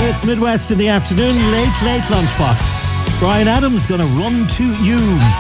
It's Midwest in the afternoon, late lunchbox. Brian Adams gonna run to you.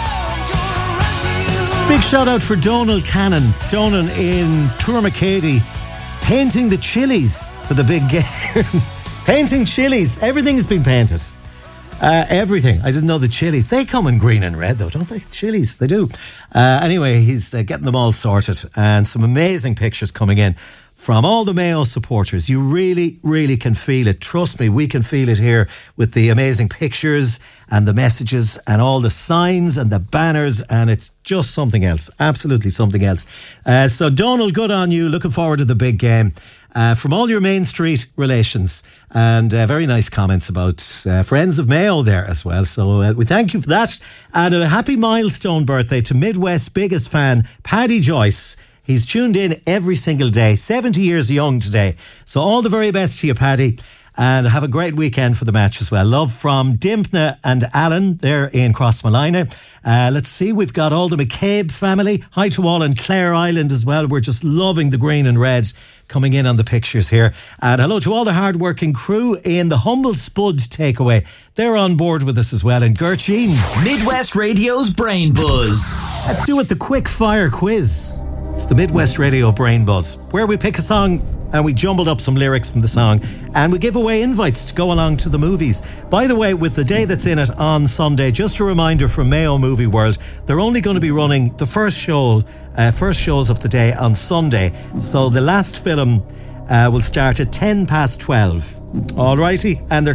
Big shout out for Donal Cannon. Donal in Tourmacady, painting the chilies for the big game. Painting chilies. Everything's been painted. Everything. I didn't know the chilies. They come in green and red though, don't they? Chilies, they do. Anyway, he's getting them all sorted, and some amazing pictures coming in from all the Mayo supporters. You really, really can feel it. Trust me, we can feel it here with the amazing pictures and the messages and all the signs and the banners, and it's just something else. Absolutely something else. So Donal, good on you. Looking forward to the big game. From all your Main Street relations, and very nice comments about friends of Mayo there as well. So we thank you for that. And a happy milestone birthday to Midwest's biggest fan, Paddy Joyce. He's tuned in every single day, 70 years young today. So all the very best to you, Paddy. And have a great weekend for the match as well. Love from Dimpna and Alan there in Crossmalina. Let's see, we've got all the McCabe family. Hi to all in Clare Island as well. We're just loving the green and red coming in on the pictures here. And hello to all the hard-working crew in the Humble Spud takeaway. They're on board with us as well. And Gertrude. Midwest Radio's Brain Buzz. Let's do it, the quick fire quiz. It's the Midwest Radio Brain Buzz, where we pick a song and we jumbled up some lyrics from the song and we give away invites to go along to the movies. By the way, with the day that's in it on Sunday, just a reminder from Mayo Movie World, they're only going to be running the first shows of the day on Sunday. So the last film will start at 12:10. Alrighty, and they're